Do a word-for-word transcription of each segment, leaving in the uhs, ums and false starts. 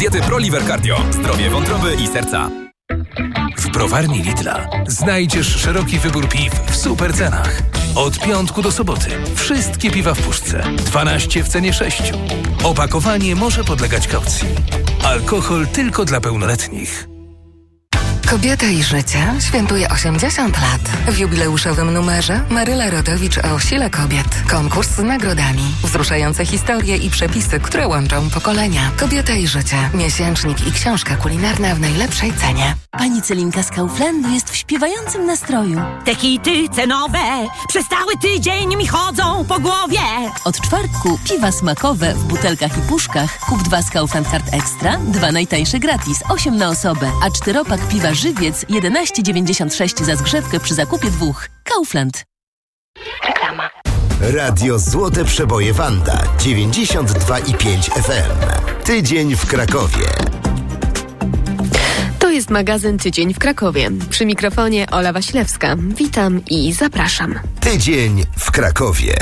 diety ProLiver Cardio. Zdrowie wątroby i serca. W browarni Lidla znajdziesz szeroki wybór piw w super cenach. Od piątku do soboty wszystkie piwa w puszce. dwanaście w cenie sześciu. Opakowanie może podlegać kaucji. Alkohol tylko dla pełnoletnich. Kobieta i życie świętuje osiemdziesiąt lat. W jubileuszowym numerze Maryla Rodowicz o sile kobiet. Konkurs z nagrodami, wzruszające historie i przepisy, które łączą pokolenia. Kobieta i życie. Miesięcznik i książka kulinarna w najlepszej cenie. Pani Celinka z Kauflandu jest w śpiewającym nastroju. Te hity cenowe przez cały tydzień mi chodzą po głowie. Od czwartku piwa smakowe w butelkach i puszkach. Kup dwa z Kaufland Card Extra, dwa najtańsze gratis, osiem na osobę. A czteropak piwa Żywiec jedenaście dziewięćdziesiąt sześć za zgrzewkę przy zakupie dwóch. Kaufland. Reklama. Radio Złote Przeboje Wanda dziewięćdziesiąt dwa i pięć F M. Tydzień w Krakowie. To jest magazyn Tydzień w Krakowie. Przy mikrofonie Ola Wasilewska. Witam i zapraszam. Tydzień w Krakowie.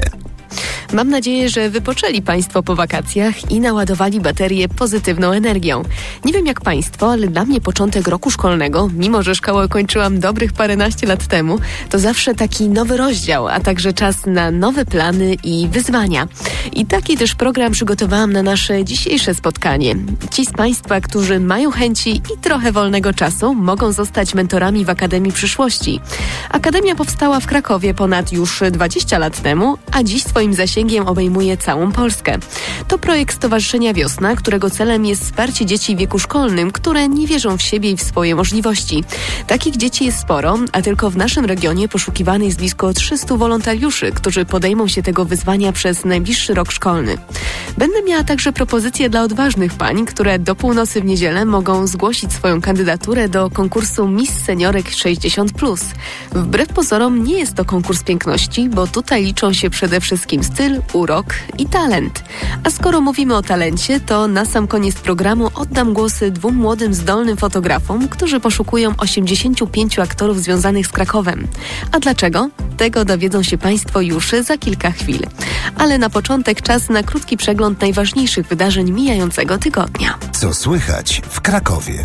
Mam nadzieję, że wypoczęli Państwo po wakacjach i naładowali baterię pozytywną energią. Nie wiem jak Państwo, ale dla mnie początek roku szkolnego, mimo że szkołę kończyłam dobrych paręnaście lat temu, to zawsze taki nowy rozdział, a także czas na nowe plany i wyzwania. I taki też program przygotowałam na nasze dzisiejsze spotkanie. Ci z Państwa, którzy mają chęci i trochę wolnego czasu, mogą zostać mentorami w Akademii Przyszłości. Akademia powstała w Krakowie ponad już dwadzieścia lat temu, a dziś swoim zasięgiem obejmuje całą Polskę. To projekt Stowarzyszenia Wiosna, którego celem jest wsparcie dzieci w wieku szkolnym, które nie wierzą w siebie i w swoje możliwości. Takich dzieci jest sporo, a tylko w naszym regionie poszukiwanych jest blisko trzystu wolontariuszy, którzy podejmą się tego wyzwania przez najbliższy rok szkolny. Będę miała także propozycje dla odważnych pań, które do północy w niedzielę mogą zgłosić swoją kandydaturę do konkursu Miss Seniorek sześćdziesiąt plus. Wbrew pozorom nie jest to konkurs piękności, bo tutaj liczą się przede wszystkim styl, urok i talent. A skoro mówimy o talencie, to na sam koniec programu oddam głosy dwóm młodym, zdolnym fotografom, którzy poszukują osiemdziesięciu pięciu aktorów związanych z Krakowem. A dlaczego? Tego dowiedzą się Państwo już za kilka chwil. Ale na początek czas na krótki przegląd najważniejszych wydarzeń mijającego tygodnia. Co słychać w Krakowie?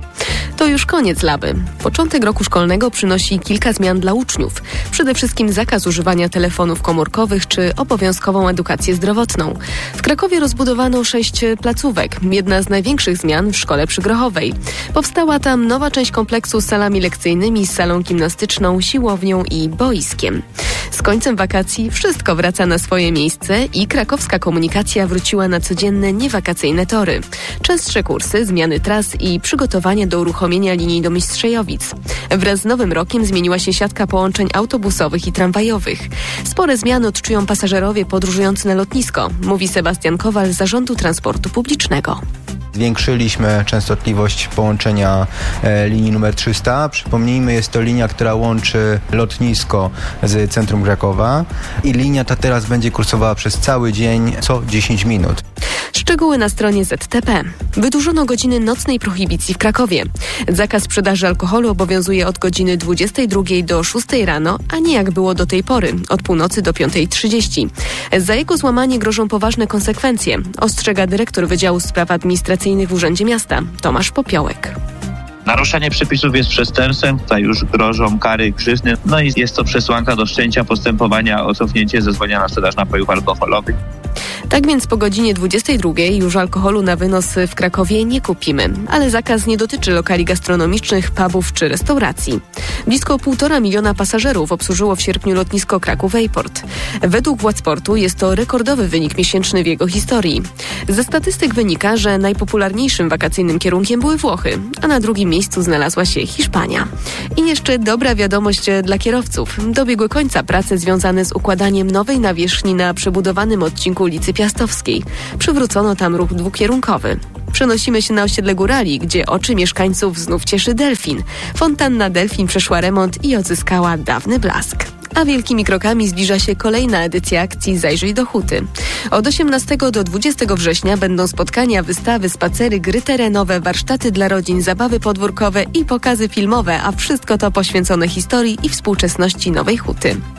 To już koniec laby. Początek roku szkolnego przynosi kilka zmian dla uczniów. Przede wszystkim zakaz używania telefonów komórkowych czy obowiązkową edukację zdrowotną. W Krakowie rozbudowano sześć placówek. Jedna z największych zmian w szkole przygrochowej. Powstała tam nowa część kompleksu z salami lekcyjnymi, z salą gimnastyczną, siłownią i boiskiem. Z końcem wakacji wszystko wraca na swoje miejsce i krakowska komunikacja wróciła na codzienne, niewakacyjne tory. Częstsze kursy, zmiany tras i przygotowanie do uruchomienia linii do Mistrzejowic. Wraz z nowym rokiem zmieniła się siatka połączeń autobusowych i tramwajowych. Spore zmiany odczują pasażerowie podróżujący na lotnisko, mówi Sebastian Kowal z Zarządu Transportu Publicznego. Zwiększyliśmy częstotliwość połączenia e, linii numer trzysta. Przypomnijmy, jest to linia, która łączy lotnisko z centrum Krakowa i linia ta teraz będzie kursowała przez cały dzień co dziesięć minut. Szczegóły na stronie Z T P. Wydłużono godziny nocnej prohibicji w Krakowie. Zakaz sprzedaży alkoholu obowiązuje od godziny dwudziestej drugiej do szóstej rano, a nie jak było do tej pory, od północy do piątej trzydzieści. Za jego złamanie grożą poważne konsekwencje, ostrzega dyrektor Wydziału Spraw Administracyjnych w Urzędzie Miasta, Tomasz Popiołek. Naruszenie przepisów jest przestępstwem, tutaj już grożą kary grzywny, no i jest to przesłanka do wszczęcia postępowania o cofnięcie zezwolenia na sprzedaż napojów alkoholowych. Tak więc po godzinie dwudziestej drugiej już alkoholu na wynos w Krakowie nie kupimy, ale zakaz nie dotyczy lokali gastronomicznych, pubów czy restauracji. Blisko półtora miliona pasażerów obsłużyło w sierpniu lotnisko Kraków Airport. Według władz portu jest to rekordowy wynik miesięczny w jego historii. Ze statystyk wynika, że najpopularniejszym wakacyjnym kierunkiem były Włochy, a na drugim miejscu znalazła się Hiszpania. I jeszcze dobra wiadomość dla kierowców. Dobiegły końca prace związane z układaniem nowej nawierzchni na przebudowanym odcinku ulicy Piastowskiej. Przywrócono tam ruch dwukierunkowy. Przenosimy się na osiedle Górali, gdzie oczy mieszkańców znów cieszy delfin. Fontanna Delfin przeszła remont i odzyskała dawny blask. A wielkimi krokami zbliża się kolejna edycja akcji Zajrzyj do Huty. Od osiemnastego do dwudziestego września będą spotkania, wystawy, spacery, gry terenowe, warsztaty dla rodzin, zabawy podwórkowe i pokazy filmowe, a wszystko to poświęcone historii i współczesności Nowej Huty.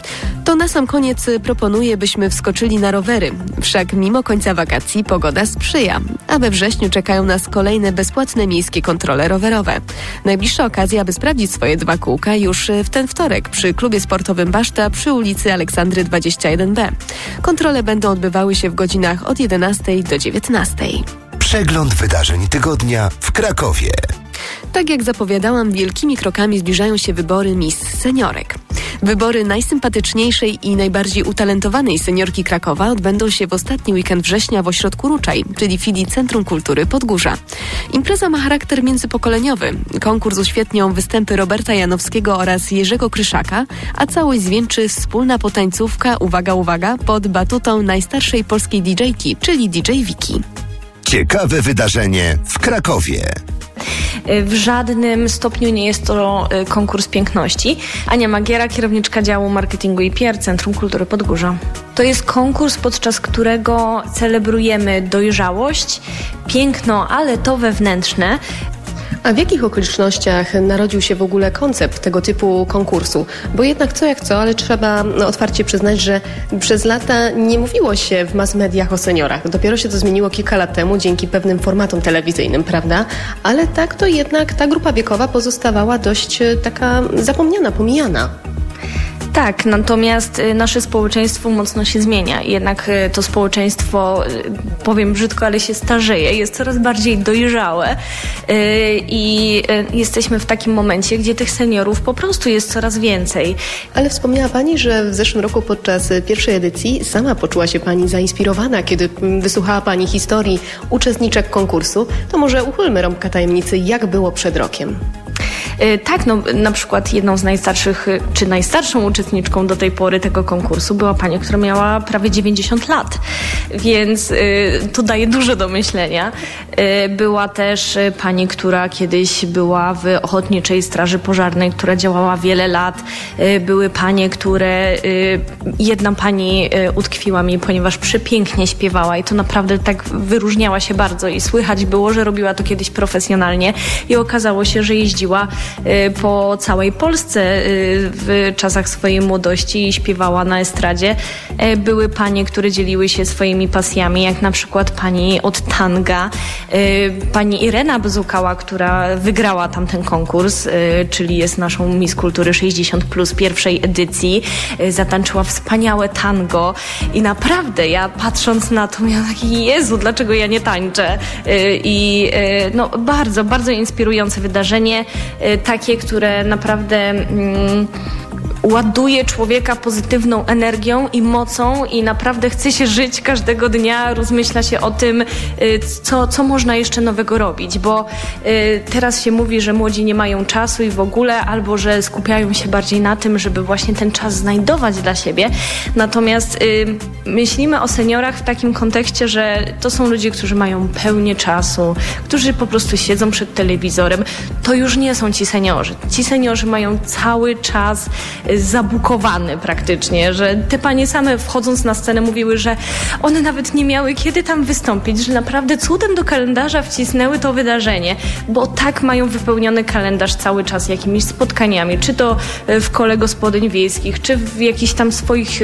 To na sam koniec proponuję, byśmy wskoczyli na rowery. Wszak mimo końca wakacji pogoda sprzyja, a we wrześniu czekają nas kolejne bezpłatne miejskie kontrole rowerowe. Najbliższa okazja, aby sprawdzić swoje dwa kółka już w ten wtorek przy klubie sportowym Baszta przy ulicy Aleksandry dwadzieścia jeden B. Kontrole będą odbywały się w godzinach od jedenastej do dziewiętnastej. Przegląd wydarzeń tygodnia w Krakowie. Tak jak zapowiadałam, wielkimi krokami zbliżają się wybory Miss Seniorek. Wybory najsympatyczniejszej i najbardziej utalentowanej seniorki Krakowa odbędą się w ostatni weekend września w ośrodku Ruczaj, czyli filii Centrum Kultury Podgórza. Impreza ma charakter międzypokoleniowy. Konkurs uświetnią występy Roberta Janowskiego oraz Jerzego Kryszaka, a całość zwieńczy wspólna potańcówka, uwaga, uwaga, pod batutą najstarszej polskiej didżejki, czyli D J Wiki. Ciekawe wydarzenie w Krakowie. W żadnym stopniu nie jest to konkurs piękności. Ania Magiera, kierowniczka działu marketingu i P R Centrum Kultury Podgórza. To jest konkurs, podczas którego celebrujemy dojrzałość, piękno, ale to wewnętrzne. A w jakich okolicznościach narodził się w ogóle koncept tego typu konkursu? Bo jednak co jak co, ale trzeba otwarcie przyznać, że przez lata nie mówiło się w mass mediach o seniorach. Dopiero się to zmieniło kilka lat temu dzięki pewnym formatom telewizyjnym, prawda? Ale tak to jednak ta grupa wiekowa pozostawała dość taka zapomniana, pomijana. Tak, natomiast nasze społeczeństwo mocno się zmienia. Jednak to społeczeństwo, powiem brzydko, ale się starzeje, jest coraz bardziej dojrzałe i jesteśmy w takim momencie, gdzie tych seniorów po prostu jest coraz więcej. Ale wspomniała Pani, że w zeszłym roku podczas pierwszej edycji sama poczuła się Pani zainspirowana, kiedy wysłuchała Pani historii uczestniczek konkursu. To może uchylmy rąbka tajemnicy, jak było przed rokiem. Tak, no na przykład jedną z najstarszych, czy najstarszą uczestniczką do tej pory tego konkursu była pani, która miała prawie dziewięćdziesiąt lat, więc y, to daje dużo do myślenia. Y, była też pani, która kiedyś była w Ochotniczej Straży Pożarnej, która działała wiele lat. Y, były panie, które, y, jedna pani y, utkwiła mi, ponieważ przepięknie śpiewała i to naprawdę tak wyróżniała się bardzo i słychać było, że robiła to kiedyś profesjonalnie i okazało się, że jeździła po całej Polsce w czasach swojej młodości i śpiewała na estradzie. Były panie, które dzieliły się swoimi pasjami, jak na przykład pani od tanga, pani Irena Bzukała, która wygrała tamten konkurs, czyli jest naszą Miss Kultury sześćdziesiąt plus pierwszej edycji. Zatańczyła wspaniałe tango i naprawdę ja patrząc na to miałam taki Jezu, dlaczego ja nie tańczę? I no bardzo, bardzo inspirujące wydarzenie. Takie, które naprawdę mm, ładuje człowieka pozytywną energią i mocą i naprawdę chce się żyć każdego dnia, rozmyśla się o tym, co, co można jeszcze nowego robić, bo y, teraz się mówi, że młodzi nie mają czasu i w ogóle, albo że skupiają się bardziej na tym, żeby właśnie ten czas znajdować dla siebie. Natomiast y, myślimy o seniorach w takim kontekście, że to są ludzie, którzy mają pełnię czasu, którzy po prostu siedzą przed telewizorem. To już nie są ci seniorzy. Ci seniorzy mają cały czas zabukowany praktycznie, że te panie same wchodząc na scenę mówiły, że one nawet nie miały kiedy tam wystąpić, że naprawdę cudem do kalendarza wcisnęły to wydarzenie, bo tak mają wypełniony kalendarz cały czas jakimiś spotkaniami, czy to w kole gospodyń wiejskich, czy w jakichś tam swoich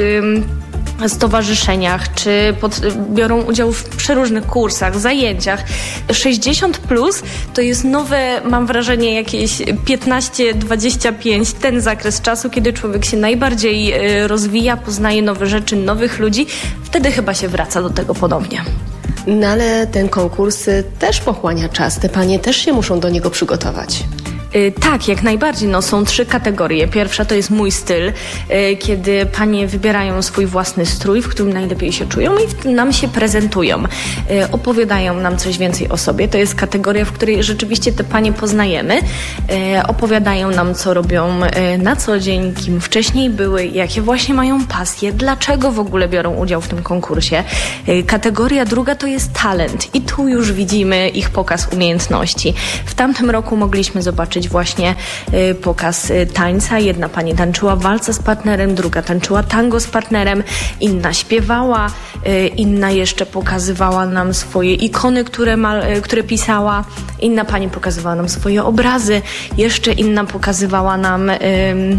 stowarzyszeniach, czy pod, biorą udział w przeróżnych kursach, zajęciach. sześćdziesiąt plus to jest nowe, mam wrażenie, jakieś piętnaście dwadzieścia pięć, ten zakres czasu, kiedy człowiek się najbardziej rozwija, poznaje nowe rzeczy, nowych ludzi. Wtedy chyba się wraca do tego ponownie. No ale ten konkurs też pochłania czas. Te panie też się muszą do niego przygotować. Yy, tak, jak najbardziej. No, są trzy kategorie. Pierwsza to jest mój styl, yy, kiedy panie wybierają swój własny strój, w którym najlepiej się czują i w, nam się prezentują. Yy, opowiadają nam coś więcej o sobie. To jest kategoria, w której rzeczywiście te panie poznajemy. Yy, opowiadają nam, co robią yy, na co dzień, kim wcześniej były, jakie właśnie mają pasje, dlaczego w ogóle biorą udział w tym konkursie. Yy, kategoria druga to jest talent i tu już widzimy ich pokaz umiejętności. W tamtym roku mogliśmy zobaczyć właśnie y, pokaz y, tańca. Jedna pani tańczyła walca z partnerem, druga tańczyła tango z partnerem, inna śpiewała, y, inna jeszcze pokazywała nam swoje ikony, które, ma, y, które pisała, inna pani pokazywała nam swoje obrazy, jeszcze inna pokazywała nam y,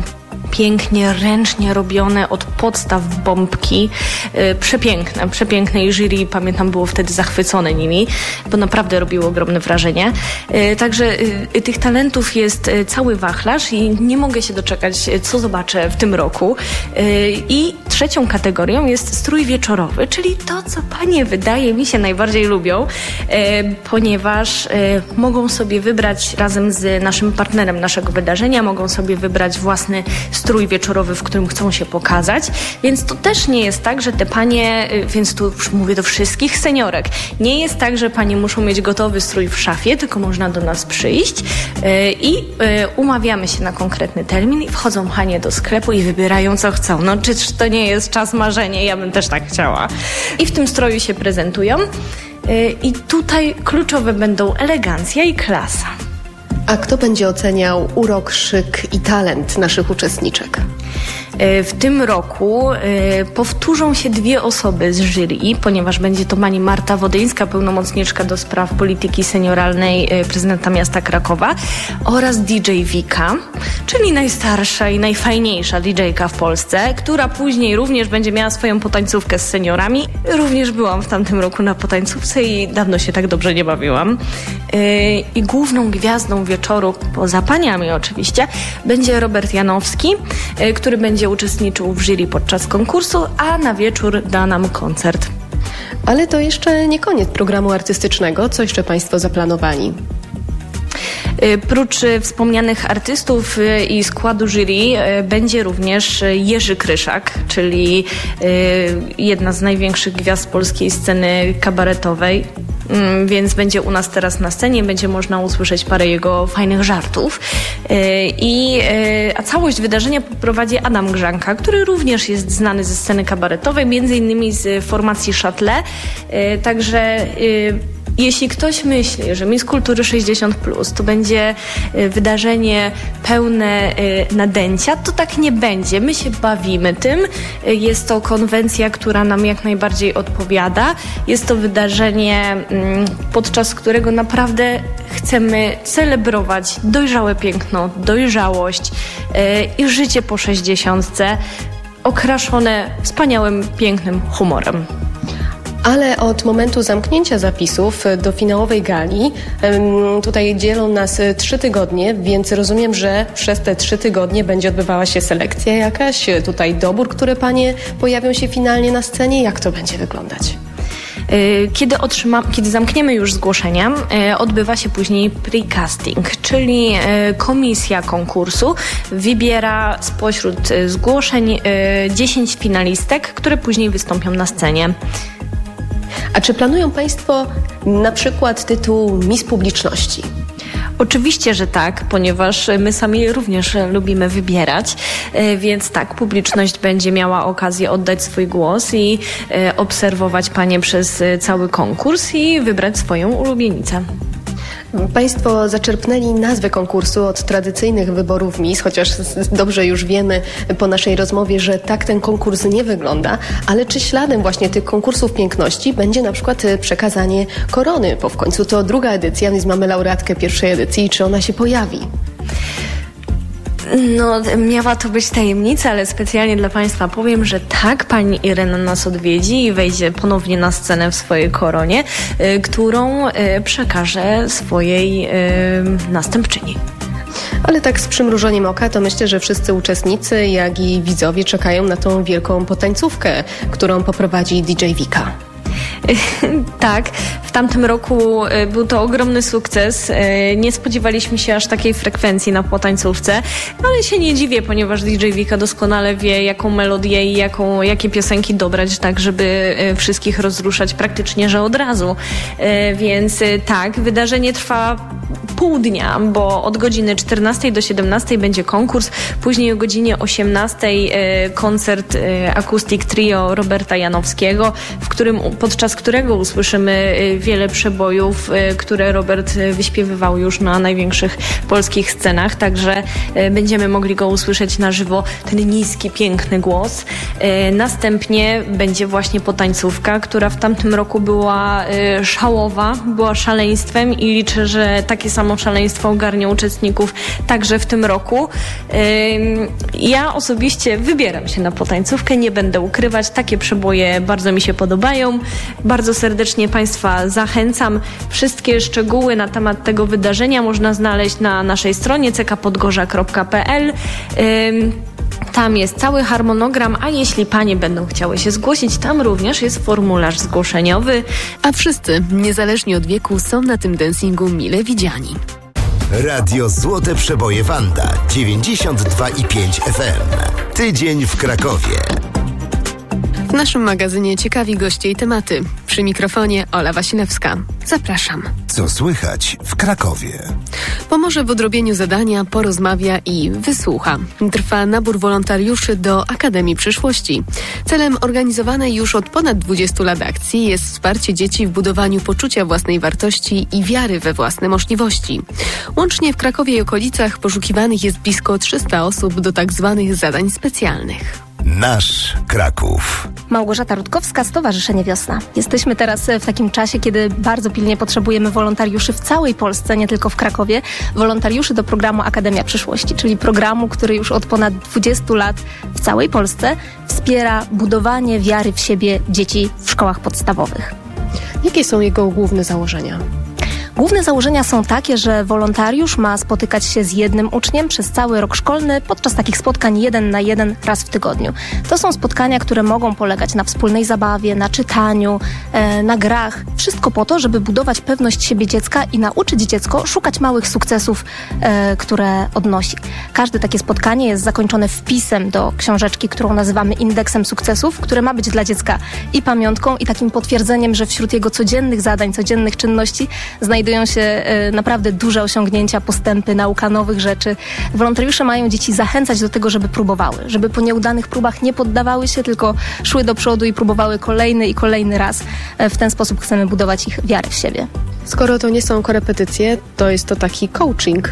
pięknie, ręcznie robione od podstaw bombki. Przepiękne, przepiękne i jury, pamiętam, było wtedy zachwycone nimi, bo naprawdę robiło ogromne wrażenie. Także tych talentów jest cały wachlarz i nie mogę się doczekać, co zobaczę w tym roku. I trzecią kategorią jest strój wieczorowy, czyli to, co panie, wydaje mi się, najbardziej lubią, ponieważ mogą sobie wybrać razem z naszym partnerem naszego wydarzenia, mogą sobie wybrać własny strój wieczorowy, w którym chcą się pokazać, więc to też nie jest tak, że te panie, więc tu już mówię do wszystkich seniorek, nie jest tak, że panie muszą mieć gotowy strój w szafie, tylko można do nas przyjść i umawiamy się na konkretny termin i wchodzą panie do sklepu i wybierają, co chcą. No czyż to nie jest czas marzenia? Ja bym też tak chciała. I w tym stroju się prezentują i tutaj kluczowe będą elegancja i klasa. A kto będzie oceniał urok, szyk i talent naszych uczestniczek? W tym roku powtórzą się dwie osoby z jury, ponieważ będzie to pani Marta Wodyńska, pełnomocniczka do spraw polityki senioralnej prezydenta miasta Krakowa, oraz D J Wika, czyli najstarsza i najfajniejsza D J-ka w Polsce, która później również będzie miała swoją potańcówkę z seniorami. Również byłam w tamtym roku na potańcówce i dawno się tak dobrze nie bawiłam. I główną gwiazdą wieczoru, poza paniami oczywiście, będzie Robert Janowski, który będzie uczestniczył w jury podczas konkursu, a na wieczór da nam koncert. Ale to jeszcze nie koniec programu artystycznego. Co jeszcze państwo zaplanowali? Prócz wspomnianych artystów i składu jury będzie również Jerzy Kryszak, czyli jedna z największych gwiazd polskiej sceny kabaretowej. Więc będzie u nas teraz na scenie, będzie można usłyszeć parę jego fajnych żartów. I, a całość wydarzenia poprowadzi Adam Grzanka, który również jest znany ze sceny kabaretowej, między innymi z formacji Châtelet. Także jeśli ktoś myśli, że Miss Kultury sześćdziesiąt plus to będzie wydarzenie pełne nadęcia, to tak nie będzie. My się bawimy tym. Jest to konwencja, która nam jak najbardziej odpowiada. Jest to wydarzenie, podczas którego naprawdę chcemy celebrować dojrzałe piękno, dojrzałość i życie po sześćdziesiątce, okraszone wspaniałym, pięknym humorem. Ale od momentu zamknięcia zapisów do finałowej gali tutaj dzielą nas trzy tygodnie, więc rozumiem, że przez te trzy tygodnie będzie odbywała się selekcja jakaś, tutaj dobór, które panie pojawią się finalnie na scenie. Jak to będzie wyglądać? Kiedy, otrzyma, kiedy zamkniemy już zgłoszenia, odbywa się później pre-casting, czyli komisja konkursu wybiera spośród zgłoszeń dziesięć finalistek, które później wystąpią na scenie. A czy planują państwo na przykład tytuł Miss Publiczności? Oczywiście, że tak, ponieważ my sami również lubimy wybierać, więc tak, publiczność będzie miała okazję oddać swój głos i obserwować panie przez cały konkurs i wybrać swoją ulubienicę. Państwo zaczerpnęli nazwę konkursu od tradycyjnych wyborów Miss, chociaż dobrze już wiemy po naszej rozmowie, że tak ten konkurs nie wygląda, ale czy śladem właśnie tych konkursów piękności będzie na przykład przekazanie korony, bo w końcu to druga edycja, więc mamy laureatkę pierwszej edycji, czy ona się pojawi? No, miała to być tajemnica, ale specjalnie dla państwa powiem, że tak, pani Irena nas odwiedzi i wejdzie ponownie na scenę w swojej koronie, y, którą y, przekaże swojej y, następczyni. Ale tak z przymrużeniem oka to myślę, że wszyscy uczestnicy, jak i widzowie czekają na tą wielką potańcówkę, którą poprowadzi D J Wika. Tak, w tamtym roku był to ogromny sukces. Nie spodziewaliśmy się aż takiej frekwencji na potańcówce, ale się nie dziwię, ponieważ D J Wika doskonale wie, jaką melodię i jaką, jakie piosenki dobrać, tak żeby wszystkich rozruszać praktycznie, że od razu. Więc tak, wydarzenie trwa pół dnia, bo od godziny czternastej do siedemnastej będzie konkurs, później o godzinie osiemnastej koncert Acoustic Trio Roberta Janowskiego, w którym podczas podczas którego usłyszymy wiele przebojów, które Robert wyśpiewywał już na największych polskich scenach, także będziemy mogli go usłyszeć na żywo, ten niski, piękny głos. Następnie będzie właśnie potańcówka, która w tamtym roku była szałowa, była szaleństwem i liczę, że takie samo szaleństwo ogarnie uczestników także w tym roku. Ja osobiście wybieram się na potańcówkę, nie będę ukrywać, takie przeboje bardzo mi się podobają. Bardzo serdecznie Państwa zachęcam. Wszystkie szczegóły na temat tego wydarzenia można znaleźć na naszej stronie c k podgorza kropka p l. Tam jest cały harmonogram, a jeśli panie będą chciały się zgłosić, tam również jest formularz zgłoszeniowy. A wszyscy, niezależnie od wieku, są na tym dancingu mile widziani. Radio Złote Przeboje Wanda dziewięćdziesiąt dwa i pięć F M. Tydzień w Krakowie. W naszym magazynie ciekawi goście i tematy. Przy mikrofonie Ola Wasilewska. Zapraszam. Co słychać w Krakowie? Pomoże w odrobieniu zadania, porozmawia i wysłucha. Trwa nabór wolontariuszy do Akademii Przyszłości. Celem organizowanej już od ponad dwudziestu lat akcji jest wsparcie dzieci w budowaniu poczucia własnej wartości i wiary we własne możliwości. Łącznie w Krakowie i okolicach poszukiwanych jest blisko trzysta osób do tak zwanych zadań specjalnych. Nasz Kraków. Małgorzata Rutkowska, Stowarzyszenie Wiosna. Jesteśmy teraz w takim czasie, kiedy bardzo pilnie potrzebujemy wolontariuszy w całej Polsce, nie tylko w Krakowie. Wolontariuszy do programu Akademia Przyszłości, czyli programu, który już od ponad dwudziestu lat w całej Polsce wspiera budowanie wiary w siebie dzieci w szkołach podstawowych. Jakie są jego główne założenia? Główne założenia są takie, że wolontariusz ma spotykać się z jednym uczniem przez cały rok szkolny podczas takich spotkań jeden na jeden raz w tygodniu. To są spotkania, które mogą polegać na wspólnej zabawie, na czytaniu, e, na grach. Wszystko po to, żeby budować pewność siebie dziecka i nauczyć dziecko szukać małych sukcesów, e, które odnosi. Każde takie spotkanie jest zakończone wpisem do książeczki, którą nazywamy indeksem sukcesów, które ma być dla dziecka i pamiątką, i takim potwierdzeniem, że wśród jego codziennych zadań, codziennych czynności znajdują Znajdują się e, naprawdę duże osiągnięcia, postępy, nauka nowych rzeczy. Wolontariusze mają dzieci zachęcać do tego, żeby próbowały, żeby po nieudanych próbach nie poddawały się, tylko szły do przodu i próbowały kolejny i kolejny raz. E, w ten sposób chcemy budować ich wiarę w siebie. Skoro to nie są korepetycje, to jest to taki coaching.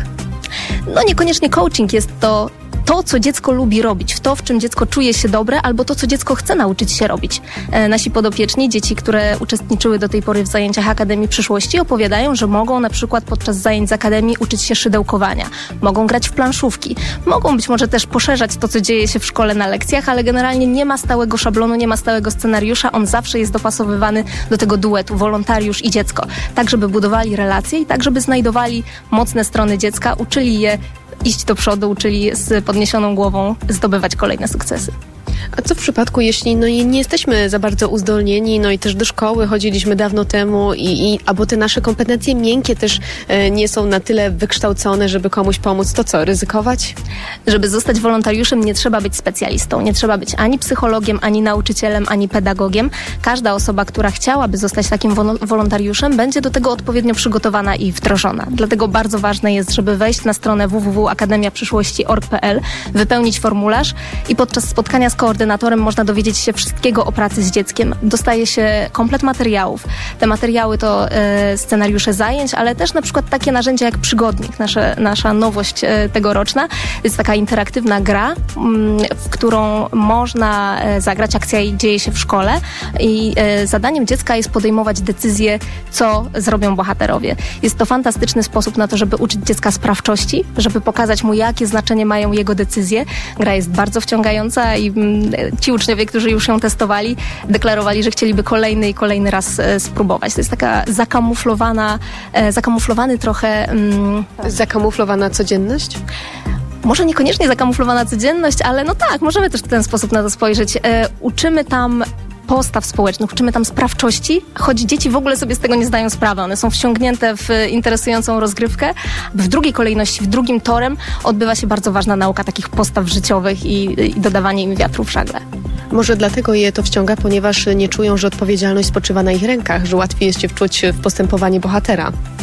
No niekoniecznie coaching, jest to to, co dziecko lubi robić, w to, w czym dziecko czuje się dobre, albo to, co dziecko chce nauczyć się robić. E, nasi podopieczni, dzieci, które uczestniczyły do tej pory w zajęciach Akademii Przyszłości, opowiadają, że mogą na przykład podczas zajęć z Akademii uczyć się szydełkowania, mogą grać w planszówki, mogą być może też poszerzać to, co dzieje się w szkole na lekcjach, ale generalnie nie ma stałego szablonu, nie ma stałego scenariusza, on zawsze jest dopasowywany do tego duetu, wolontariusz i dziecko, tak żeby budowali relacje i tak żeby znajdowali mocne strony dziecka, uczyli je iść do przodu, uczyli z podniesioną głową zdobywać kolejne sukcesy. A co w przypadku, jeśli no i nie jesteśmy za bardzo uzdolnieni, no i też do szkoły chodziliśmy dawno temu i, i albo te nasze kompetencje miękkie też e, nie są na tyle wykształcone, żeby komuś pomóc, to co, ryzykować? Żeby zostać wolontariuszem, nie trzeba być specjalistą, nie trzeba być ani psychologiem, ani nauczycielem, ani pedagogiem. Każda osoba, która chciałaby zostać takim wol- wolontariuszem, będzie do tego odpowiednio przygotowana i wdrożona. Dlatego bardzo ważne jest, żeby wejść na stronę w w w kropka akademia przyszłości kropka org kropka p l, wypełnić formularz i podczas spotkania z koordynatorem można dowiedzieć się wszystkiego o pracy z dzieckiem. Dostaje się komplet materiałów. Te materiały to e, scenariusze zajęć, ale też na przykład takie narzędzia jak przygodnik, nasze, nasza nowość e, tegoroczna. Jest taka interaktywna gra, m, w którą można e, zagrać. Akcja dzieje się w szkole i e, zadaniem dziecka jest podejmować decyzje, co zrobią bohaterowie. Jest to fantastyczny sposób na to, żeby uczyć dziecka sprawczości, żeby pokazać mu, jakie znaczenie mają jego decyzje. Gra jest bardzo wciągająca i ci uczniowie, którzy już ją testowali, deklarowali, że chcieliby kolejny i kolejny raz e, spróbować. To jest taka zakamuflowana, e, zakamuflowany trochę... Mm, Zakamuflowana codzienność? Może niekoniecznie zakamuflowana codzienność, ale no tak, możemy też w ten sposób na to spojrzeć. E, uczymy tam postaw społecznych, uczymy tam sprawczości, choć dzieci w ogóle sobie z tego nie zdają sprawy. One są wciągnięte w interesującą rozgrywkę. W drugiej kolejności, w drugim torem odbywa się bardzo ważna nauka takich postaw życiowych i, i dodawanie im wiatru w żagle. Może dlatego je to wciąga, ponieważ nie czują, że odpowiedzialność spoczywa na ich rękach, że łatwiej jest się wczuć w postępowanie bohatera.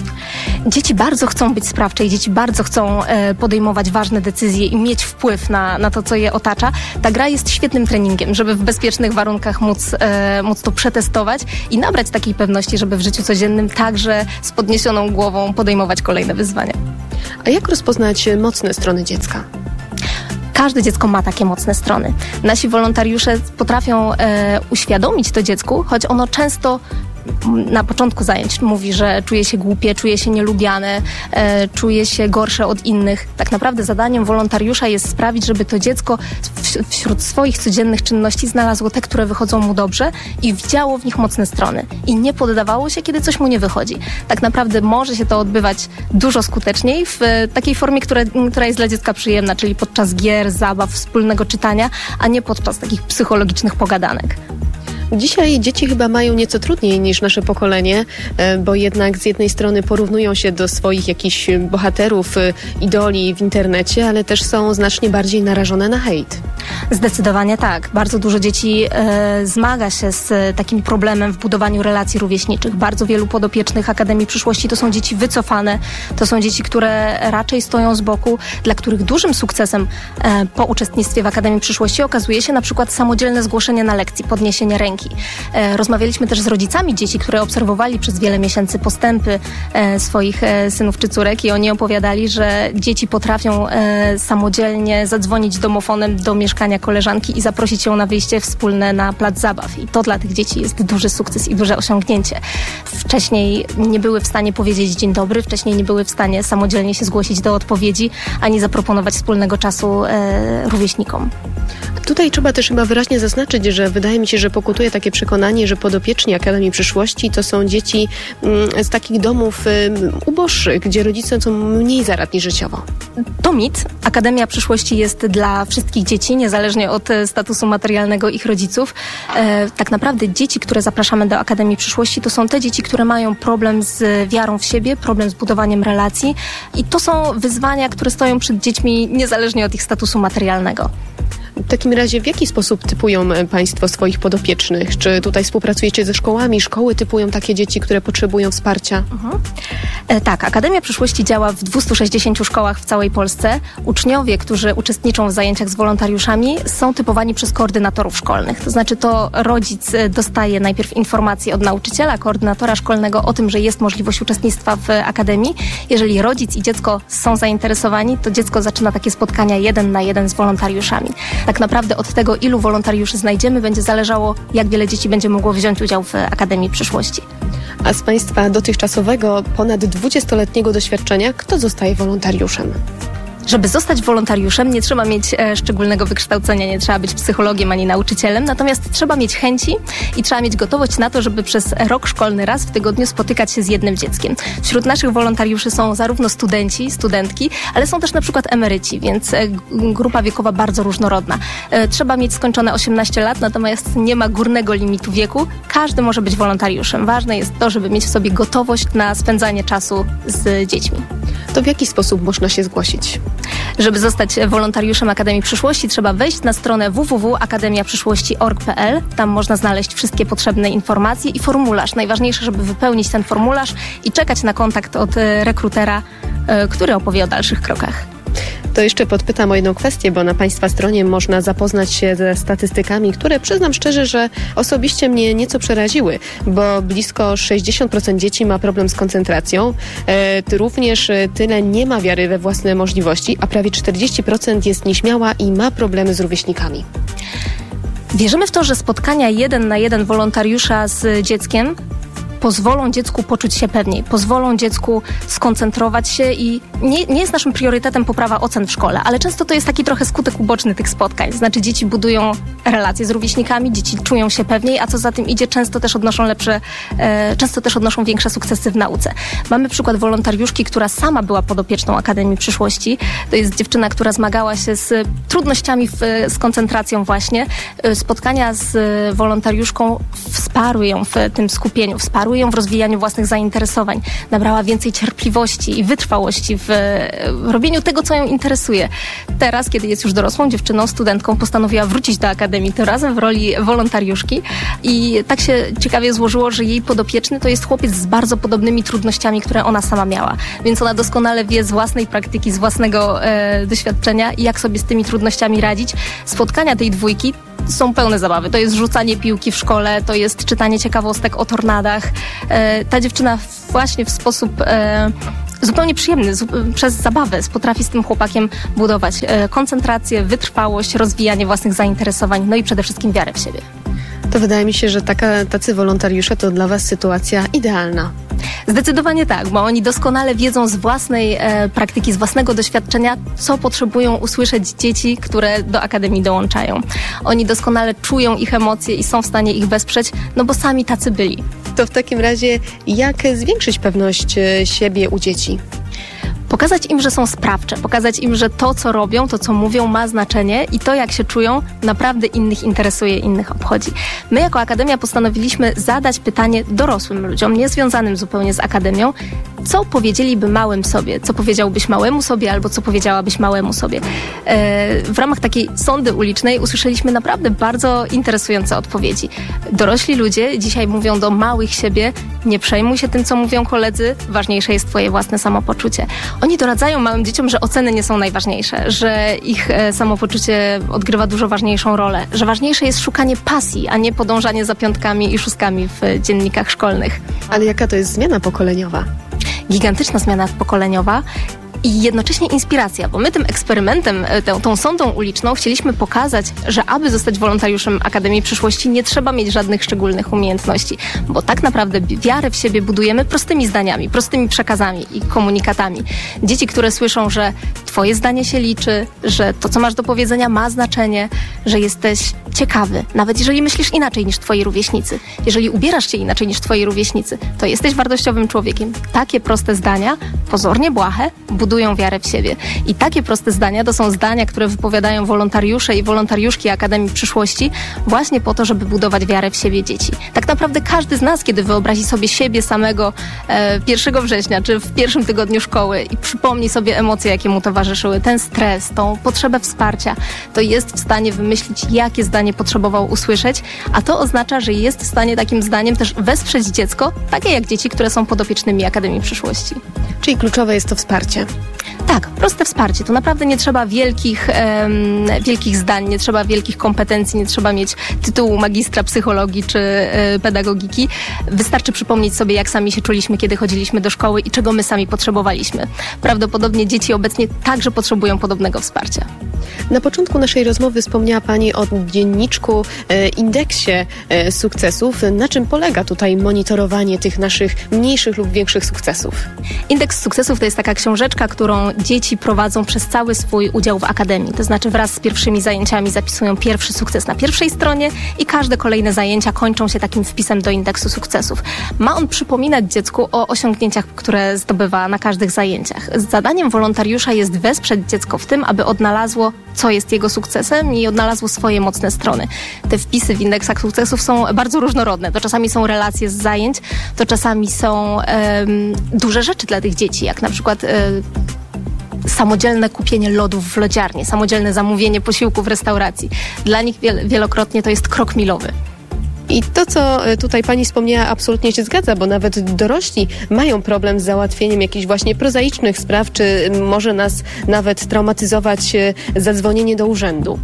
Dzieci bardzo chcą być sprawcze i dzieci bardzo chcą e, podejmować ważne decyzje i mieć wpływ na, na to, co je otacza. Ta gra jest świetnym treningiem, żeby w bezpiecznych warunkach móc, e, móc to przetestować i nabrać takiej pewności, żeby w życiu codziennym także z podniesioną głową podejmować kolejne wyzwania. A jak rozpoznać mocne strony dziecka? Każde dziecko ma takie mocne strony. Nasi wolontariusze potrafią e, uświadomić to dziecku, choć ono często na początku zajęć mówi, że czuje się głupie, czuje się nielubiane, e, czuje się gorsze od innych. Tak naprawdę zadaniem wolontariusza jest sprawić, żeby to dziecko w, wśród swoich codziennych czynności znalazło te, które wychodzą mu dobrze i widziało w nich mocne strony. I nie poddawało się, kiedy coś mu nie wychodzi. Tak naprawdę może się to odbywać dużo skuteczniej w e, takiej formie, która, która jest dla dziecka przyjemna, czyli podczas gier, zabaw, wspólnego czytania, a nie podczas takich psychologicznych pogadanek. Dzisiaj dzieci chyba mają nieco trudniej niż nasze pokolenie, bo jednak z jednej strony porównują się do swoich jakichś bohaterów, idoli w internecie, ale też są znacznie bardziej narażone na hejt. Zdecydowanie tak. Bardzo dużo dzieci e, zmaga się z takim problemem w budowaniu relacji rówieśniczych. Bardzo wielu podopiecznych Akademii Przyszłości to są dzieci wycofane, to są dzieci, które raczej stoją z boku, dla których dużym sukcesem e, po uczestnictwie w Akademii Przyszłości okazuje się na przykład samodzielne zgłoszenie na lekcji, podniesienie ręki. E, rozmawialiśmy też z rodzicami dzieci, które obserwowali przez wiele miesięcy postępy e, swoich e, synów czy córek i oni opowiadali, że dzieci potrafią e, samodzielnie zadzwonić domofonem do mieszkania koleżanki i zaprosić ją na wyjście wspólne na plac zabaw. I to dla tych dzieci jest duży sukces i duże osiągnięcie. Wcześniej nie były w stanie powiedzieć dzień dobry, wcześniej nie były w stanie samodzielnie się zgłosić do odpowiedzi, ani zaproponować wspólnego czasu e, rówieśnikom. Tutaj trzeba też chyba wyraźnie zaznaczyć, że wydaje mi się, że pokutuje takie przekonanie, że podopieczni Akademii Przyszłości to są dzieci mm, z takich domów y, uboższych, gdzie rodzice są mniej zaradni życiowo. To mit. Akademia Przyszłości jest dla wszystkich dzieci, niezależnie od statusu materialnego ich rodziców. E, tak naprawdę dzieci, które zapraszamy do Akademii Przyszłości, to są te dzieci, które mają problem z wiarą w siebie, problem z budowaniem relacji i to są wyzwania, które stoją przed dziećmi niezależnie od ich statusu materialnego. W takim razie w jaki sposób typują Państwo swoich podopiecznych? Czy tutaj współpracujecie ze szkołami? Szkoły typują takie dzieci, które potrzebują wsparcia? Mhm. E, tak, Akademia Przyszłości działa w dwieście sześćdziesięciu szkołach w całej Polsce. Uczniowie, którzy uczestniczą w zajęciach z wolontariuszami, są typowani przez koordynatorów szkolnych. To znaczy to rodzic dostaje najpierw informację od nauczyciela, koordynatora szkolnego o tym, że jest możliwość uczestnictwa w Akademii. Jeżeli rodzic i dziecko są zainteresowani, to dziecko zaczyna takie spotkania jeden na jeden z wolontariuszami. Tak naprawdę od tego, ilu wolontariuszy znajdziemy, będzie zależało, jak wiele dzieci będzie mogło wziąć udział w Akademii Przyszłości. A z Państwa dotychczasowego, ponad dwudziestoletniego doświadczenia, kto zostaje wolontariuszem? Żeby zostać wolontariuszem, nie trzeba mieć e, szczególnego wykształcenia, nie trzeba być psychologiem ani nauczycielem, natomiast trzeba mieć chęci i trzeba mieć gotowość na to, żeby przez rok szkolny raz w tygodniu spotykać się z jednym dzieckiem. Wśród naszych wolontariuszy są zarówno studenci, studentki, ale są też na przykład emeryci, więc e, grupa wiekowa bardzo różnorodna. E, trzeba mieć skończone osiemnaście lat, natomiast nie ma górnego limitu wieku. Każdy może być wolontariuszem. Ważne jest to, żeby mieć w sobie gotowość na spędzanie czasu z dziećmi. To w jaki sposób można się zgłosić? Żeby zostać wolontariuszem Akademii Przyszłości, trzeba wejść na stronę w w w kropka akademia przyszłości kropka org kropka p l. Tam można znaleźć wszystkie potrzebne informacje i formularz. Najważniejsze, żeby wypełnić ten formularz i czekać na kontakt od rekrutera, który opowie o dalszych krokach. To jeszcze podpytam o jedną kwestię, bo na Państwa stronie można zapoznać się ze statystykami, które przyznam szczerze, że osobiście mnie nieco przeraziły, bo blisko sześćdziesiąt procent dzieci ma problem z koncentracją, e, również tyle nie ma wiary we własne możliwości, a prawie czterdzieści procent jest nieśmiała i ma problemy z rówieśnikami. Wierzymy w to, że spotkania jeden na jeden wolontariusza z dzieckiem pozwolą dziecku poczuć się pewniej, pozwolą dziecku skoncentrować się i nie, nie jest naszym priorytetem poprawa ocen w szkole, ale często to jest taki trochę skutek uboczny tych spotkań. Znaczy dzieci budują relacje z rówieśnikami, dzieci czują się pewniej, a co za tym idzie, często też odnoszą lepsze, e, często też odnoszą większe sukcesy w nauce. Mamy przykład wolontariuszki, która sama była podopieczną Akademii Przyszłości. To jest dziewczyna, która zmagała się z trudnościami w, z koncentracją właśnie. Spotkania z wolontariuszką wsparły ją w tym skupieniu, wsparły parują w rozwijaniu własnych zainteresowań. Nabrała więcej cierpliwości i wytrwałości w robieniu tego, co ją interesuje. Teraz, kiedy jest już dorosłą dziewczyną, studentką, postanowiła wrócić do akademii, tym razem w roli wolontariuszki i tak się ciekawie złożyło, że jej podopieczny to jest chłopiec z bardzo podobnymi trudnościami, które ona sama miała. Więc ona doskonale wie z własnej praktyki, z własnego e, doświadczenia, jak sobie z tymi trudnościami radzić. Spotkania tej dwójki są pełne zabawy. To jest rzucanie piłki w szkole, to jest czytanie ciekawostek o tornadach. E, ta dziewczyna właśnie w sposób e, zupełnie przyjemny, z, przez zabawę potrafi z tym chłopakiem budować e, koncentrację, wytrwałość, rozwijanie własnych zainteresowań, no i przede wszystkim wiarę w siebie. To wydaje mi się, że taka, tacy wolontariusze to dla was sytuacja idealna. Zdecydowanie tak, bo oni doskonale wiedzą z własnej e, praktyki, z własnego doświadczenia, co potrzebują usłyszeć dzieci, które do akademii dołączają. Oni doskonale czują ich emocje i są w stanie ich wesprzeć, no bo sami tacy byli. To w takim razie jak zwiększyć pewność siebie u dzieci? Pokazać im, że są sprawcze, pokazać im, że to, co robią, to, co mówią, ma znaczenie i to, jak się czują, naprawdę innych interesuje, innych obchodzi. My jako Akademia postanowiliśmy zadać pytanie dorosłym ludziom, niezwiązanym zupełnie z Akademią, co powiedzieliby małym sobie, co powiedziałbyś małemu sobie albo co powiedziałabyś małemu sobie. E, w ramach takiej sondy ulicznej usłyszeliśmy naprawdę bardzo interesujące odpowiedzi. Dorośli ludzie dzisiaj mówią do małych siebie: nie przejmuj się tym, co mówią koledzy, ważniejsze jest twoje własne samopoczucie. Oni doradzają małym dzieciom, że oceny nie są najważniejsze, że ich e, samopoczucie odgrywa dużo ważniejszą rolę, że ważniejsze jest szukanie pasji, a nie podążanie za piątkami i szóstkami w dziennikach szkolnych. Ale jaka to jest zmiana pokoleniowa? Gigantyczna zmiana pokoleniowa i jednocześnie inspiracja, bo my tym eksperymentem, tą, tą sondą uliczną chcieliśmy pokazać, że aby zostać wolontariuszem Akademii Przyszłości, nie trzeba mieć żadnych szczególnych umiejętności, bo tak naprawdę wiarę w siebie budujemy prostymi zdaniami, prostymi przekazami i komunikatami. Dzieci, które słyszą, że twoje zdanie się liczy, że to, co masz do powiedzenia, ma znaczenie, że jesteś ciekawy, nawet jeżeli myślisz inaczej niż twoi rówieśnicy, jeżeli ubierasz się inaczej niż twoi rówieśnicy, to jesteś wartościowym człowiekiem. Takie proste zdania, pozornie błahe, budują wiarę w siebie. I takie proste zdania to są zdania, które wypowiadają wolontariusze i wolontariuszki Akademii Przyszłości właśnie po to, żeby budować wiarę w siebie dzieci. Tak naprawdę każdy z nas, kiedy wyobrazi sobie siebie samego e, pierwszego września, czy w pierwszym tygodniu szkoły i przypomni sobie emocje, jakie mu towarzyszyły, ten stres, tą potrzebę wsparcia, to jest w stanie wymyślić, jakie zdanie potrzebował usłyszeć, a to oznacza, że jest w stanie takim zdaniem też wesprzeć dziecko, takie jak dzieci, które są podopiecznymi Akademii Przyszłości. Czyli kluczowe jest to wsparcie. Tak, proste wsparcie. To naprawdę nie trzeba wielkich, um, wielkich zdań, nie trzeba wielkich kompetencji, nie trzeba mieć tytułu magistra psychologii czy y, pedagogiki. Wystarczy przypomnieć sobie, jak sami się czuliśmy, kiedy chodziliśmy do szkoły i czego my sami potrzebowaliśmy. Prawdopodobnie dzieci obecnie także potrzebują podobnego wsparcia. Na początku naszej rozmowy wspomniała Pani o dzienniczku, e, indeksie e, sukcesów. Na czym polega tutaj monitorowanie tych naszych mniejszych lub większych sukcesów? Indeks sukcesów to jest taka książeczka, którą dzieci prowadzą przez cały swój udział w Akademii. To znaczy wraz z pierwszymi zajęciami zapisują pierwszy sukces na pierwszej stronie i każde kolejne zajęcia kończą się takim wpisem do indeksu sukcesów. Ma on przypominać dziecku o osiągnięciach, które zdobywa na każdych zajęciach. Zadaniem wolontariusza jest wesprzeć dziecko w tym, aby odnalazło, co jest jego sukcesem i odnalazło swoje mocne strony. Te wpisy w indeksach sukcesów są bardzo różnorodne. To czasami są relacje z zajęć, to czasami są um, duże rzeczy dla tych dzieci, jak na przykład um, samodzielne kupienie lodów w lodziarni, samodzielne zamówienie posiłku w restauracji. Dla nich wiel- wielokrotnie to jest krok milowy. I to, co tutaj Pani wspomniała, absolutnie się zgadza, bo nawet dorośli mają problem z załatwieniem jakichś właśnie prozaicznych spraw, czy może nas nawet traumatyzować zadzwonienie do urzędu.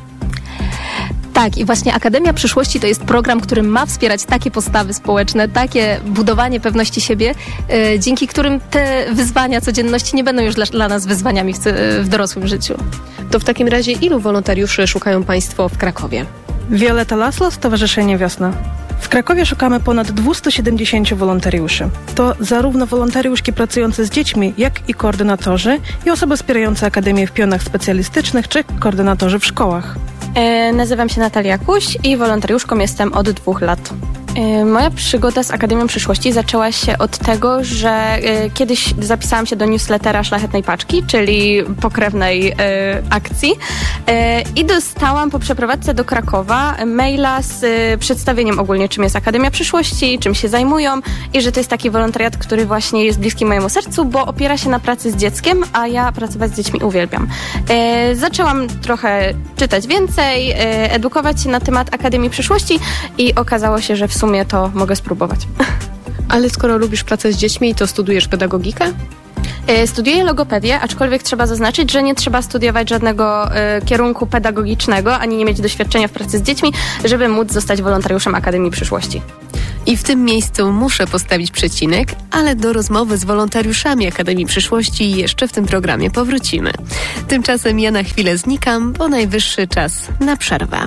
Tak, i właśnie Akademia Przyszłości to jest program, który ma wspierać takie postawy społeczne, takie budowanie pewności siebie, yy, dzięki którym te wyzwania codzienności nie będą już dla, dla nas wyzwaniami w, w dorosłym życiu. To w takim razie ilu wolontariuszy szukają Państwo w Krakowie? Wioleta Laslo, Stowarzyszenie Wiosna. W Krakowie szukamy ponad dwieście siedemdziesiąt wolontariuszy. To zarówno wolontariuszki pracujące z dziećmi, jak i koordynatorzy i osoby wspierające Akademię w pionach specjalistycznych czy koordynatorzy w szkołach. E, nazywam się Natalia Kuś i wolontariuszką jestem od dwóch lat. Moja przygoda z Akademią Przyszłości zaczęła się od tego, że kiedyś zapisałam się do newslettera Szlachetnej Paczki, czyli pokrewnej akcji, i dostałam po przeprowadzce do Krakowa maila z przedstawieniem ogólnie, czym jest Akademia Przyszłości, czym się zajmują i że to jest taki wolontariat, który właśnie jest bliski mojemu sercu, bo opiera się na pracy z dzieckiem, a ja pracować z dziećmi uwielbiam. Zaczęłam trochę czytać więcej, edukować się na temat Akademii Przyszłości i okazało się, że w sumie to mogę spróbować. Ale skoro lubisz pracę z dziećmi, to studujesz pedagogikę? Studiuję logopedię, aczkolwiek trzeba zaznaczyć, że nie trzeba studiować żadnego y, kierunku pedagogicznego, ani nie mieć doświadczenia w pracy z dziećmi, żeby móc zostać wolontariuszem Akademii Przyszłości. I w tym miejscu muszę postawić przecinek, ale do rozmowy z wolontariuszami Akademii Przyszłości jeszcze w tym programie powrócimy. Tymczasem ja na chwilę znikam, bo najwyższy czas na przerwę.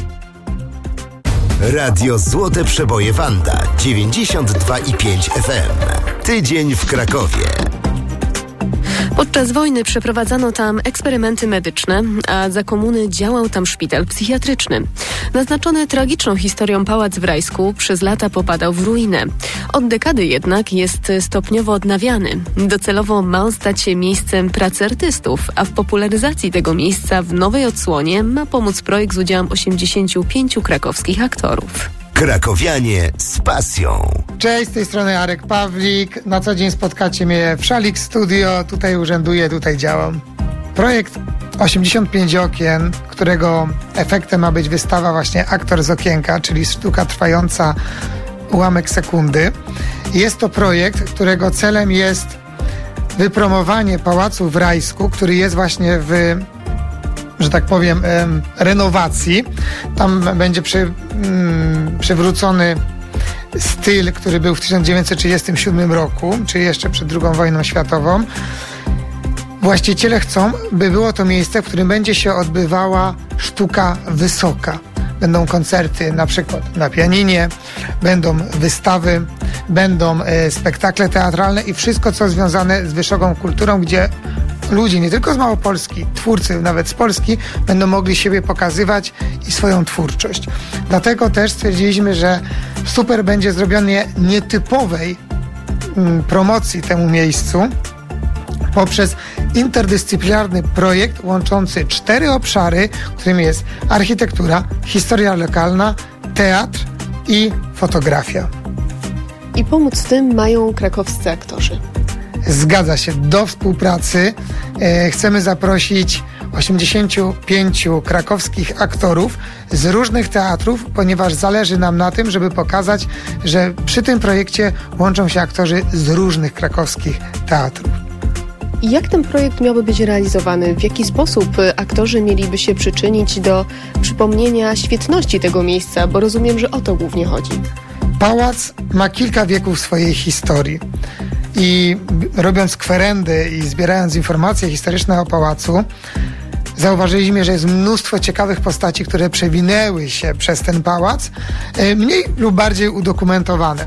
Radio Złote Przeboje Wanda dziewięćdziesiąt dwa i pięć F M. Tydzień w Krakowie. Podczas wojny przeprowadzano tam eksperymenty medyczne, a za komuny działał tam szpital psychiatryczny. Naznaczony tragiczną historią pałac w Rajsku przez lata popadał w ruinę. Od dekady jednak jest stopniowo odnawiany. Docelowo ma on stać się miejscem pracy artystów, a w popularyzacji tego miejsca w nowej odsłonie ma pomóc projekt z udziałem osiemdziesięciu pięciu krakowskich aktorów. Krakowianie z pasją. Cześć, z tej strony Arek Pawlik. Na co dzień spotkacie mnie w Szalik Studio. Tutaj urzęduję, tutaj działam. Projekt osiemdziesiąt pięć okien, którego efektem ma być wystawa właśnie Aktor z okienka, czyli sztuka trwająca ułamek sekundy. Jest to projekt, którego celem jest wypromowanie Pałacu w Rajsku, który jest właśnie w, że tak powiem, renowacji. Tam będzie przy, mm, przywrócony styl, który był w tysiąc dziewięćset trzydziestym siódmym roku, czyli jeszcze przed drugą wojną światową. Właściciele chcą, by było to miejsce, w którym będzie się odbywała sztuka wysoka. Będą koncerty na przykład na pianinie, będą wystawy, będą e, spektakle teatralne i wszystko, co związane z wysoką kulturą, gdzie ludzie, nie tylko z Małopolski, twórcy nawet z Polski, będą mogli siebie pokazywać i swoją twórczość. Dlatego też stwierdziliśmy, że super będzie zrobienie nietypowej mm, promocji temu miejscu poprzez interdyscyplinarny projekt łączący cztery obszary, którym jest architektura, historia lokalna, teatr i fotografia. I pomóc w tym mają krakowscy aktorzy. Zgadza się. Do współpracy e, chcemy zaprosić osiemdziesięciu pięciu krakowskich aktorów z różnych teatrów, ponieważ zależy nam na tym, żeby pokazać, że przy tym projekcie łączą się aktorzy z różnych krakowskich teatrów. I jak ten projekt miałby być realizowany? W jaki sposób aktorzy mieliby się przyczynić do przypomnienia świetności tego miejsca? Bo rozumiem, że o to głównie chodzi. Pałac ma kilka wieków swojej historii. I robiąc kwerendy i zbierając informacje historyczne o pałacu, zauważyliśmy, że jest mnóstwo ciekawych postaci, które przewinęły się przez ten pałac, mniej lub bardziej udokumentowane.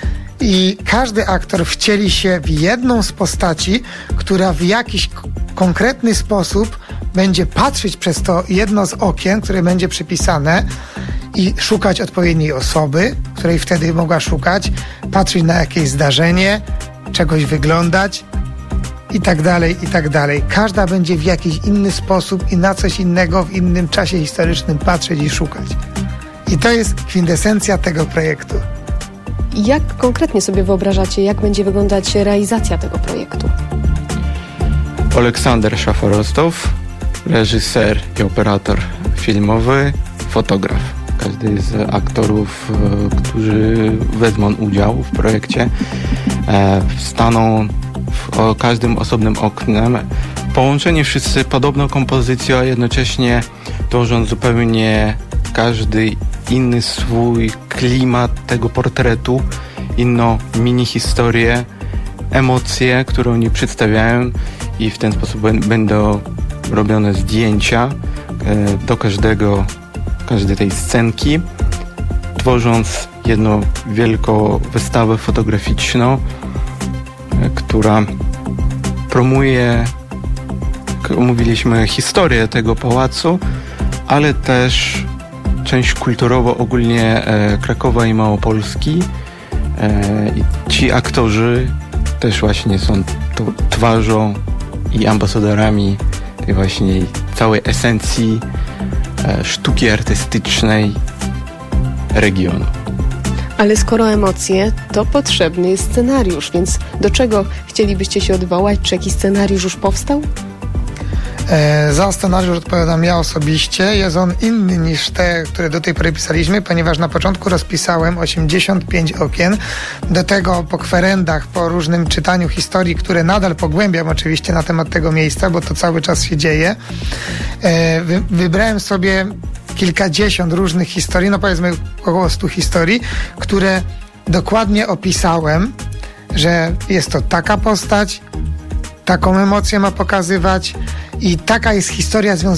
I każdy aktor wcieli się w jedną z postaci, która w jakiś k- konkretny sposób będzie patrzeć przez to jedno z okien, które będzie przypisane i szukać odpowiedniej osoby, której wtedy mogła szukać, patrzeć na jakieś zdarzenie, czegoś wyglądać i tak dalej, i tak dalej. Każda będzie w jakiś inny sposób i na coś innego w innym czasie historycznym patrzeć i szukać. I to jest kwintesencja tego projektu. Jak konkretnie sobie wyobrażacie, jak będzie wyglądać realizacja tego projektu? Aleksander Szaforostow, reżyser i operator filmowy, fotograf. Każdy z aktorów, którzy wezmą udział w projekcie, staną w każdym osobnym oknem. Połączeni wszyscy podobną kompozycją, a jednocześnie tworząc zupełnie każdy inny swój klimat tego portretu, inną mini historię, emocje, które oni przedstawiają i w ten sposób będą robione zdjęcia do każdego, każdej tej scenki, tworząc jedną wielką wystawę fotograficzną, która promuje, jak mówiliśmy, historię tego pałacu, ale też część kulturowa ogólnie e, Krakowa i Małopolski. E, I ci aktorzy też właśnie są t- twarzą i ambasadorami tej właśnie całej esencji e, sztuki artystycznej regionu. Ale skoro emocje, to potrzebny jest scenariusz, więc do czego chcielibyście się odwołać? Czy jakiś scenariusz już powstał? E, za scenariusz odpowiadam ja osobiście. Jest on inny niż te, które do tej pory pisaliśmy, ponieważ na początku rozpisałem osiemdziesiąt pięć okien. Do tego po kwerendach, po różnym czytaniu historii, które nadal pogłębiam oczywiście na temat tego miejsca, bo to cały czas się dzieje. E, wy, wybrałem sobie kilkadziesiąt różnych historii, no powiedzmy około stu historii, które dokładnie opisałem, że jest to taka postać, taką emocję ma pokazywać i taka jest historia związana